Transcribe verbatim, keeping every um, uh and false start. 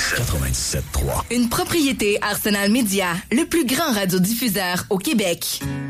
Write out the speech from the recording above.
quatre-vingt-dix-sept trois. Une propriété Arsenal Média, le plus grand radiodiffuseur au Québec.